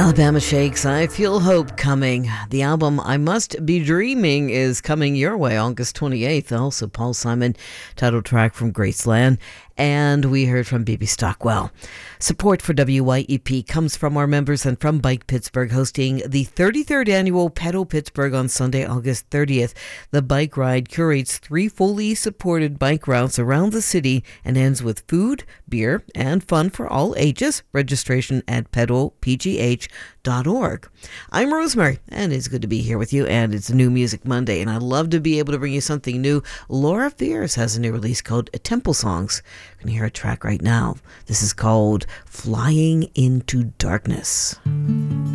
Alabama Shakes, I Feel Hope Coming. The album I Must Be Dreaming is coming your way August 28th. Also, Paul Simon, title track from Graceland. And we heard from BB Stockwell. Support for WYEP comes from our members and from Bike Pittsburgh, hosting the 33rd annual Pedal Pittsburgh on Sunday, August 30th. The bike ride curates 3 fully supported bike routes around the city and ends with food, beer, and fun for all ages. Registration at pedalpgh.org. I'm Rosemary, and it's good to be here with you, and it's New Music Monday, and I love to be able to bring you something new. Laura Fears has a new release called Temple Songs. You can hear a track right now. This is called Flying into Darkness.